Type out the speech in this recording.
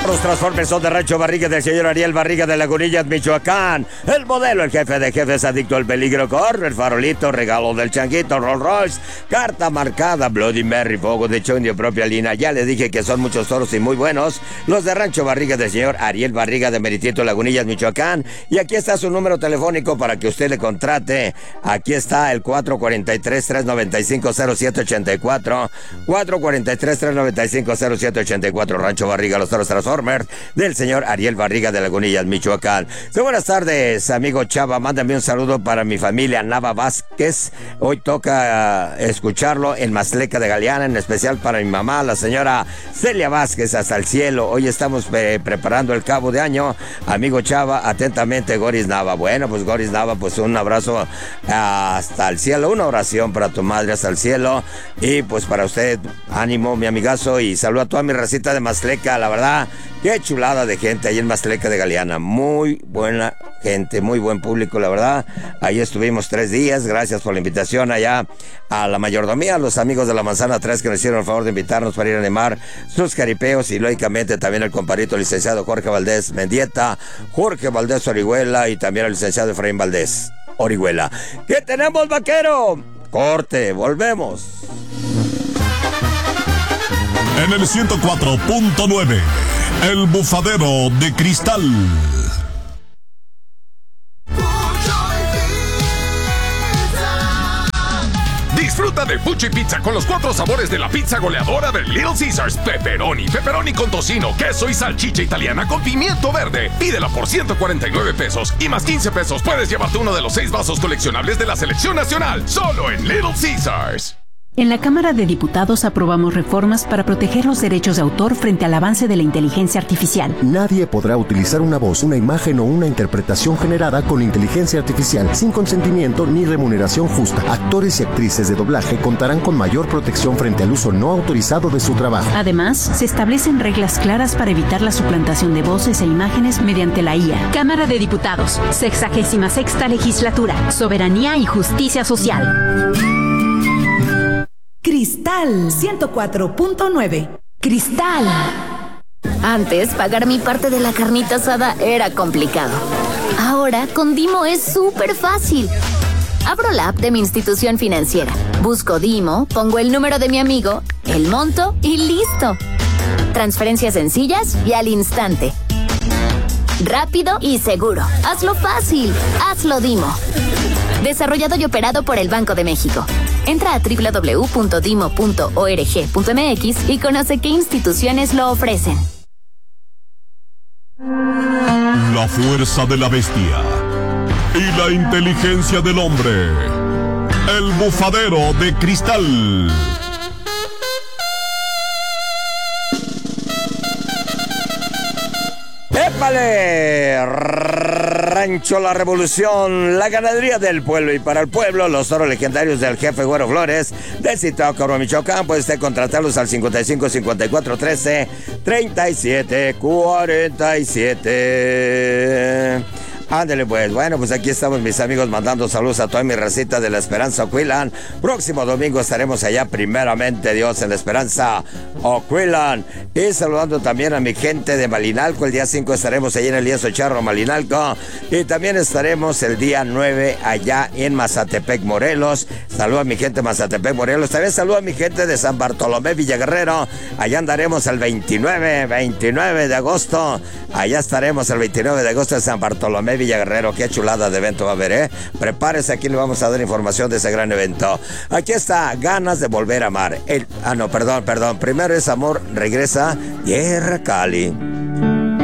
Los Transformers son de Rancho Barriga del señor Ariel Barriga de Lagunillas, Michoacán. El modelo, el jefe de jefes, adicto al peligro, corre el farolito, regalo del changuito, Rolls Royce, carta marcada, Bloody Mary, fuego de chon de propia línea. Ya le dije que son muchos toros y muy buenos. Los de Rancho Barriga del señor Ariel Barriga de Meritito, Lagunillas, Michoacán. Y aquí está su número telefónico para que usted le contrate. Aquí está el 443-395-0784. 443-395-0784. Rancho Barriga, los toros Transformers del señor Ariel Barriga de Lagunillas, Michoacán. Sí, buenas tardes, amigo Chava. Mándame un saludo para mi familia Nava Vázquez. Hoy toca escucharlo en Masleca de Galeana, en especial para mi mamá, la señora Celia Vázquez, hasta el cielo. Hoy estamos preparando el cabo de año. Amigo Chava, atentamente, Goris Nava. Bueno, pues Goris Nava, pues un abrazo hasta el cielo, una oración para tu madre hasta el cielo. Y pues para usted, ánimo, mi amigazo, y saludo a toda mi racita de Masleca. La verdad, qué chulada de gente ahí en Masleca de Galeana. Muy buena gente, muy buen público, la verdad. Ahí estuvimos 3 días. Gracias por la invitación allá a la mayordomía, a los amigos de la Manzana 3 que nos hicieron el favor de invitarnos para ir a animar sus caripeos, y lógicamente también el comparito licenciado Jorge Valdés Mendieta, Jorge Valdés Orihuela, y también el licenciado Efraín Valdés Orihuela. ¿Qué tenemos, vaquero? Corte, volvemos. En el 104.9, El Bufadero de Cristal. Disfruta de Pucho y Pizza con los 4 sabores de la pizza goleadora de Little Caesars. Pepperoni, pepperoni con tocino, queso y salchicha italiana con pimiento verde. Pídela por 149 pesos y más 15 pesos puedes llevarte uno de los 6 vasos coleccionables de la selección nacional. Solo en Little Caesars. En la Cámara de Diputados aprobamos reformas para proteger los derechos de autor frente al avance de la inteligencia artificial. Nadie podrá utilizar una voz, una imagen o una interpretación generada con inteligencia artificial sin consentimiento ni remuneración justa. Actores y actrices de doblaje contarán con mayor protección frente al uso no autorizado de su trabajo. Además, se establecen reglas claras para evitar la suplantación de voces e imágenes mediante la IA. Cámara de Diputados, 66ª Legislatura, Soberanía y Justicia Social. Cristal 104.9. Cristal. Antes, pagar mi parte de la carnita asada era complicado. Ahora, con Dimo es súper fácil. Abro la app de mi institución financiera, busco Dimo, pongo el número de mi amigo, el monto y listo. Transferencias sencillas y al instante. Rápido y seguro. Hazlo fácil. Hazlo Dimo. Desarrollado y operado por el Banco de México. Entra a www.dimo.org.mx y conoce qué instituciones lo ofrecen. La fuerza de la bestia y la inteligencia del hombre. El Bufadero de Cristal. ¡Épale! Rancho La Revolución, la ganadería del pueblo y para el pueblo, los toros legendarios del jefe Güero Flores, de Zitácuaro, Michoacán. Puede usted contratarlos al 55 54 13 37 47. Ándale pues, bueno, pues aquí estamos mis amigos mandando saludos a toda mi racita de La Esperanza Oquilan. Próximo domingo estaremos allá, primeramente Dios, en La Esperanza Oquilan. Y saludando también a mi gente de Malinalco, el día 5 estaremos allí en el Lienzo Charro, Malinalco. Y también estaremos el día 9 allá en Mazatepec, Morelos. Saludo a mi gente de Mazatepec, Morelos. También saludo a mi gente de San Bartolomé, Villaguerrero. Allá andaremos el 29 de agosto. Allá estaremos el 29 de agosto en San Bartolomé, Villaguerrero. Qué chulada de evento va a haber, ¿eh? Prepárese, aquí le vamos a dar información de ese gran evento. Aquí está, Ganas de Volver a Amar. Perdón. Primero es Amor Regresa, Tierra Cali.